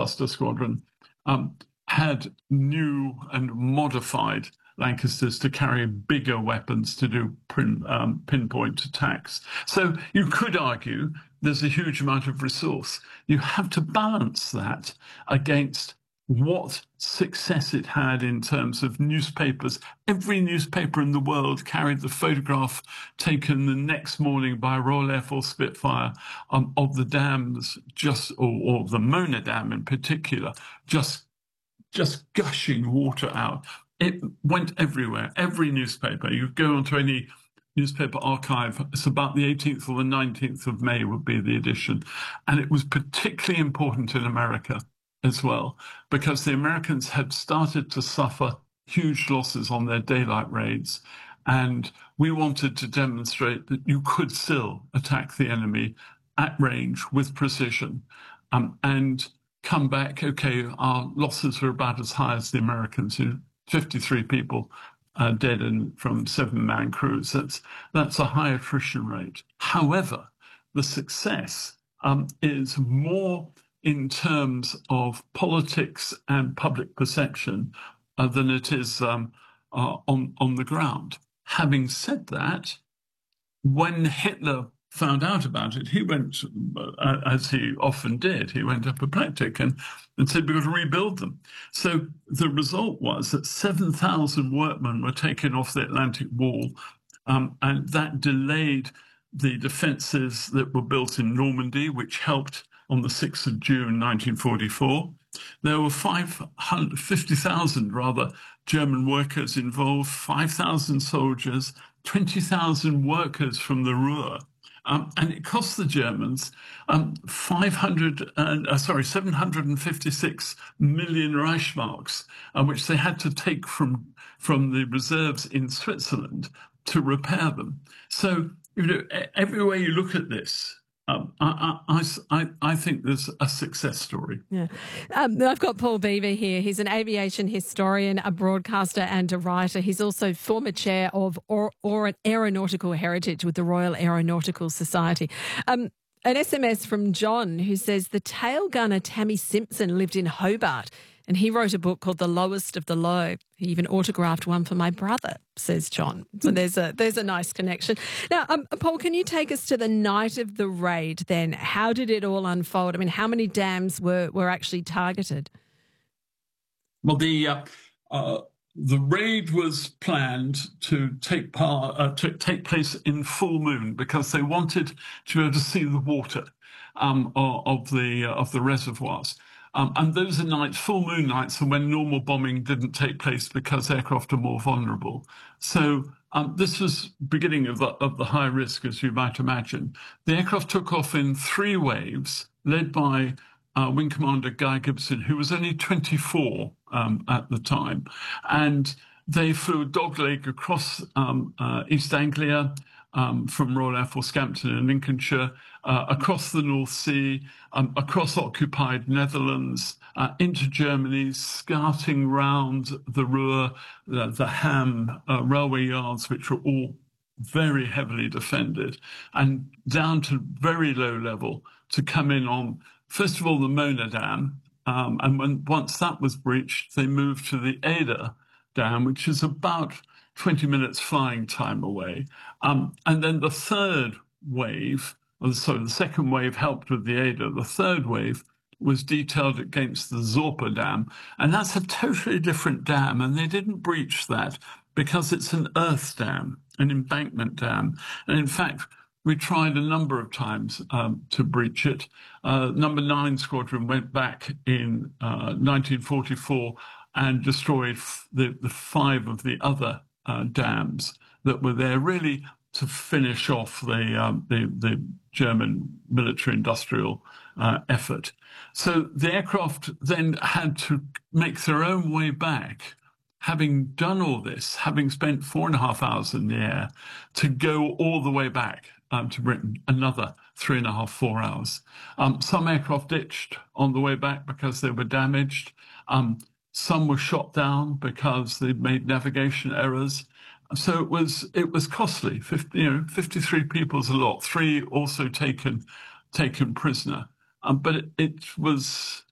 Buster Squadron, had new and modified Lancasters to carry bigger weapons to do pinpoint attacks. So you could argue there's a huge amount of resource. You have to balance that against what success it had in terms of newspapers. Every newspaper in the world carried the photograph taken the next morning by a Royal Air Force Spitfire of the dams, or the Mona Dam in particular, just gushing water out. It went everywhere. Every newspaper. You go onto any newspaper archive, it's about the 18th or the 19th of May would be the edition. And it was particularly important in America as well, because the Americans had started to suffer huge losses on their daylight raids. And we wanted to demonstrate that you could still attack the enemy at range with precision, and come back, okay, our losses were about as high as the Americans, 53 people dead from 7-man crews. That's a high attrition rate. However, the success is more in terms of politics and public perception than it is on the ground. Having said that, when Hitler found out about it, he went, as he often did, he went apoplectic and said, we've got to rebuild them. So the result was that 7,000 workmen were taken off the Atlantic Wall, and that delayed the defences that were built in Normandy, which helped on the 6th of June, 1944. There were 50,000 German workers involved, 5,000 soldiers, 20,000 workers from the Ruhr. And it cost the Germans 756 million Reichsmarks, which they had to take from the reserves in Switzerland to repair them. So, every way you look at this, I think there's a success story. Yeah, I've got Paul Beaver here. He's an aviation historian, a broadcaster and a writer. He's also former chair of Aeronautical Heritage with the Royal Aeronautical Society. An SMS from John who says the tail gunner Tammy Simpson lived in Hobart and he wrote a book called The Lowest of the Low. He even autographed one for my brother, says John. So there's a nice connection. Now, Paul, can you take us to the night of the raid then? How did it all unfold? I mean, how many dams were actually targeted? Well, the raid was planned to take place in full moon because they wanted to be able to see the water of the reservoirs. And those are nights, full moon nights, and when normal bombing didn't take place because aircraft are more vulnerable. So this was beginning of the high risk, as you might imagine. The aircraft took off in 3 waves, led by Wing Commander Guy Gibson, who was only 24 at the time. And they flew a dogleg across East Anglia, from Royal Air Force Scampton in Lincolnshire, across the North Sea, across occupied Netherlands, into Germany, scouting round the Ruhr, the Ham railway yards, which were all very heavily defended, and down to very low level to come in on, first of all, the Mona Dam. And once that was breached, they moved to the Ada Dam, which is about 20 minutes flying time away. And then the third wave, the second wave helped with the Ada. The third wave was detailed against the Zorpa Dam. And that's a totally different dam. And they didn't breach that because it's an earth dam, an embankment dam. And in fact, we tried a number of times to breach it. Number 9 Squadron went back in 1944 and destroyed the 5 of the other dams that were there, really to finish off the German military-industrial effort. So the aircraft then had to make their own way back, having done all this, having spent 4.5 hours in the air, to go all the way back to Britain, another 3.5, 4 hours. Some aircraft ditched on the way back because they were damaged. Some were shot down because they made navigation errors. So it was costly. 53 people is a lot. 3 also taken prisoner. But it was